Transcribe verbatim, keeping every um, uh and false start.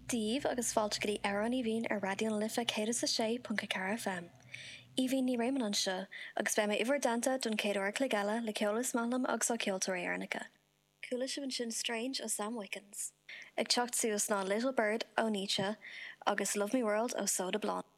Díomh agus fáilte gurí ar ní bhín ar radio'n lifa céad sa sé punca car F M. Í bhín ní réimean an seo, agus bheith mé ihar danta don céad oir clogala le ceolas málam agus á ceoltar éarnacha. Cúla sin sin Strange ó Sam Wickens. Ag teacht suas ná Little Bird ó Nietzsche agus Love Me World ó Soda Blonde.